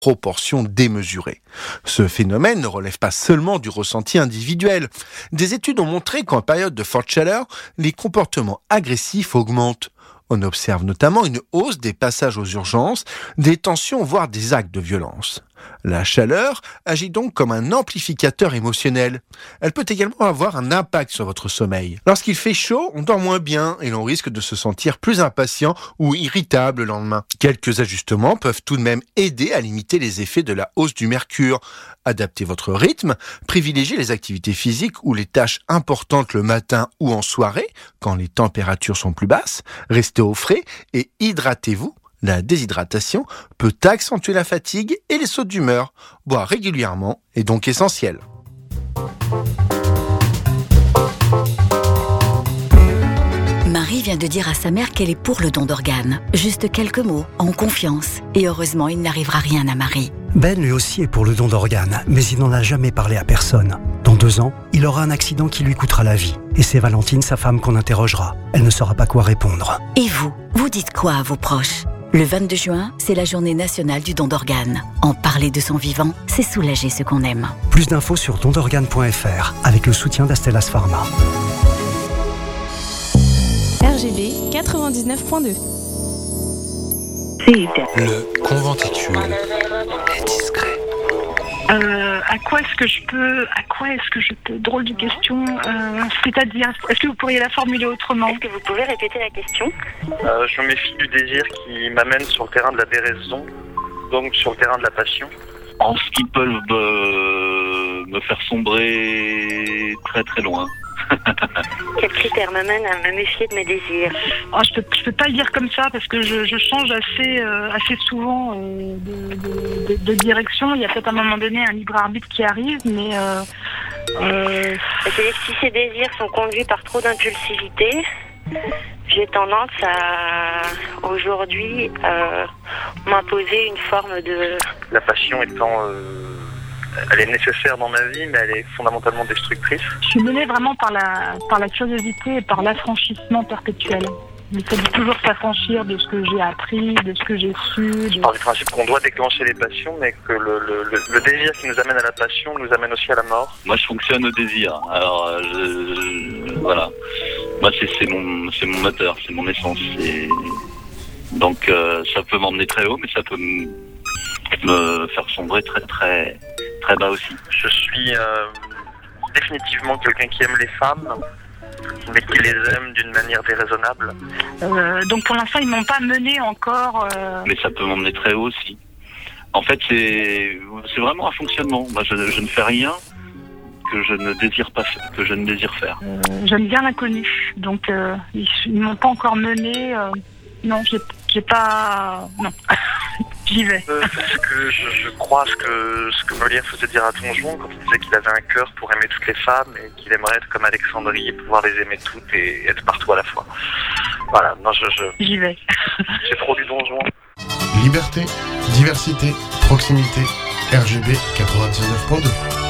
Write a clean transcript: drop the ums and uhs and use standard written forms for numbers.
proportion démesurée. Ce phénomène ne relève pas seulement du ressenti individuel. Des études ont montré qu'en période de forte chaleur, les comportements agressifs augmentent. On observe notamment une hausse des passages aux urgences, des tensions, voire des actes de violence. La chaleur agit donc comme un amplificateur émotionnel. Elle peut également avoir un impact sur votre sommeil. Lorsqu'il fait chaud, on dort moins bien et l'on risque de se sentir plus impatient ou irritable le lendemain. Quelques ajustements peuvent tout de même aider à limiter les effets de la hausse du mercure. Adaptez votre rythme, privilégiez les activités physiques ou les tâches importantes le matin ou en soirée, quand les températures sont plus basses, restez au frais et hydratez-vous. La déshydratation peut accentuer la fatigue et les sautes d'humeur. Boire régulièrement est donc essentiel. Marie vient de dire à sa mère qu'elle est pour le don d'organes. Juste quelques mots, en confiance. Et heureusement, il n'arrivera rien à Marie. Ben lui aussi est pour le don d'organes, mais il n'en a jamais parlé à personne. Dans 2 ans, il aura un accident qui lui coûtera la vie. Et c'est Valentine, sa femme, qu'on interrogera. Elle ne saura pas quoi répondre. Et vous dites quoi à vos proches ? Le 22 juin, c'est la journée nationale du don d'organes. En parler de son vivant, c'est soulager ceux qu'on aime. Plus d'infos sur dondorganes.fr avec le soutien d'Astellas Pharma. RGB 99.2. Le conventicule est discret. À quoi est-ce que je peux drôle de question, c'est-à-dire, est-ce que vous pourriez la formuler autrement? Est-ce que vous pouvez répéter la question? Je me méfie du désir qui m'amène sur le terrain de la déraison, donc sur le terrain de la passion. En ce qui peut me faire sombrer très très loin. Quel critère m'amène à me méfier de mes désirs? Je peux pas le dire comme ça parce que je change assez souvent de direction. Il y a peut-être à un moment donné un libre arbitre qui arrive, mais c'est-à-dire que si ces désirs sont conduits par trop d'impulsivité, j'ai tendance à aujourd'hui m'imposer une forme de... La passion étant... elle est nécessaire dans ma vie, mais elle est fondamentalement destructrice. Je suis menée vraiment par la curiosité et par l'affranchissement perpétuel. Le fait de toujours s'affranchir de ce que j'ai appris, de ce que j'ai su. Je pars du principe qu'on doit déclencher les passions, mais que le désir qui nous amène à la passion nous amène aussi à la mort. Moi, je fonctionne au désir. Alors, voilà. Moi, c'est mon moteur, c'est mon essence. Donc, ça peut m'emmener très haut, mais ça peut me faire sombrer très très très bas aussi. Je suis définitivement quelqu'un qui aime les femmes, mais qui les aime d'une manière déraisonnable. Donc pour l'instant, ils m'ont pas mené encore... Mais ça peut m'emmener très haut aussi. En fait, c'est vraiment un fonctionnement. Moi, je ne fais rien que je ne désire faire. J'aime bien l'inconnu, donc ils m'ont pas encore mené. Non, j'ai pas... Non. J'y vais. Je crois ce que Molière faisait dire à Don Juan quand il disait qu'il avait un cœur pour aimer toutes les femmes et qu'il aimerait être comme Alexandrie et pouvoir les aimer toutes et être partout à la fois. Voilà, non, J'y vais. J'ai trop lu Don Juan. Liberté, diversité, proximité, RGB 99.2.